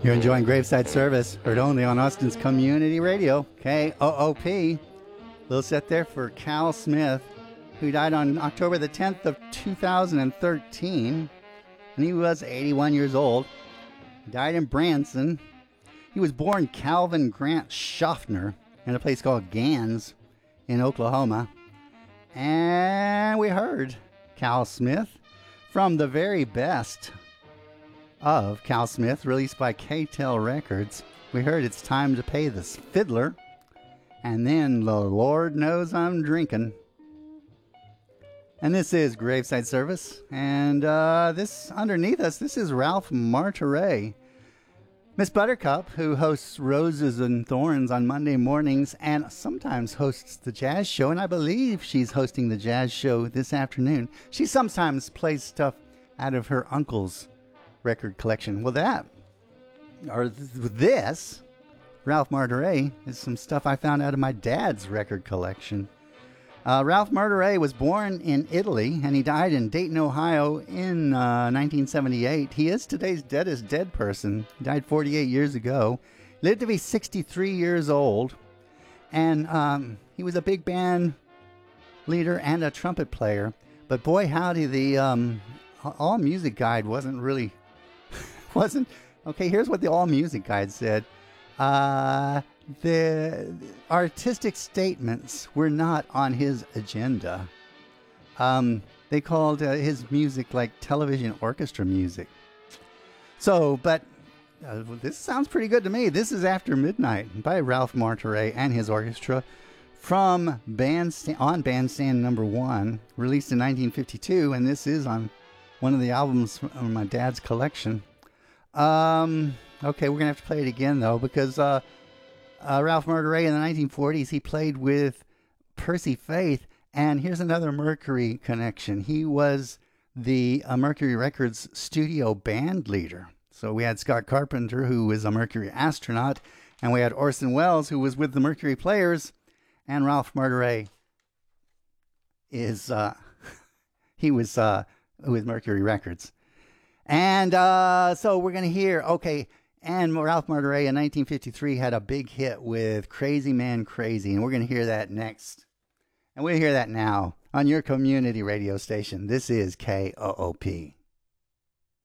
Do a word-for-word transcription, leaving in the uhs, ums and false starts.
You're enjoying Graveside Service, heard only on Austin's Community Radio, K O O P. Little set there for Cal Smith, who died on October the tenth of two thousand thirteen, and he was eighty-one years old. He died in Branson. He was born Calvin Grant Schaffner in a place called Gans in Oklahoma. And we heard Cal Smith from the very best of Cal Smith, released by K-Tel Records. We heard It's Time to Pay the Fiddler, and then The Lord Knows I'm Drinking. And this is Graveside Service, and uh, this underneath us, this is Ralph Martire. Miss Buttercup, who hosts Roses and Thorns on Monday mornings and sometimes hosts the jazz show, and I believe she's hosting the jazz show this afternoon. She sometimes plays stuff out of her uncle's record collection. Well, that, or this, Ralph Martire, is some stuff I found out of my dad's record collection. Uh, Ralph Martire was born in Italy, and he died in Dayton, Ohio in uh, nineteen seventy-eight. He is today's deadest dead person. He died forty-eight years ago. Lived to be sixty-three years old, and um, he was a big band leader and a trumpet player. But boy, howdy, the um, All Music Guide wasn't really... wasn't okay. Here's what the All Music Guide said: uh, the artistic statements were not on his agenda. Um, they called uh, his music like television orchestra music. So, but uh, this sounds pretty good to me. This is After Midnight by Ralph Martire and his orchestra from Bandstand, on Bandstand Number One, released in nineteen fifty-two, and this is on one of the albums from my dad's collection. Um, okay, we're going to have to play it again, though, because uh, uh, Ralph Martire in the nineteen forties, he played with Percy Faith, and here's another Mercury connection. He was the uh, Mercury Records studio band leader. So we had Scott Carpenter, who was a Mercury astronaut, and we had Orson Welles, who was with the Mercury Players, and Ralph Martire is, uh, he was uh, with Mercury Records. And uh, so we're going to hear, okay, and Ralph Martire in nineteen fifty-three had a big hit with Crazy Man Crazy, and we're going to hear that next. And we'll hear that now on your community radio station. This is K O O P.